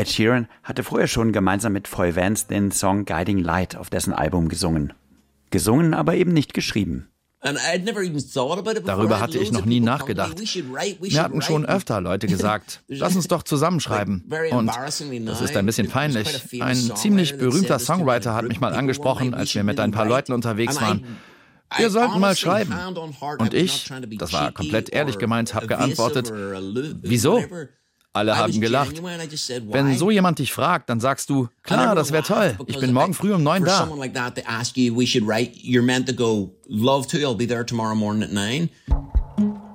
Ed Sheeran hatte vorher schon gemeinsam mit Foy Vance den Song Guiding Light auf dessen Album gesungen. Gesungen, aber eben nicht geschrieben. Darüber hatte ich noch nie nachgedacht. Mir hatten schon öfter Leute gesagt, lass uns doch zusammenschreiben. Und das ist ein bisschen peinlich. Ein ziemlich berühmter Songwriter hat mich mal angesprochen, als wir mit ein paar Leuten unterwegs waren. Wir sollten mal schreiben. Und ich, das war komplett ehrlich gemeint, habe geantwortet, wieso? Alle haben gelacht. Wenn so jemand dich fragt, dann sagst du, klar, das wäre toll. Ich bin morgen früh um 9 da. You're meant to go, love to, I'll be there tomorrow morning at 9.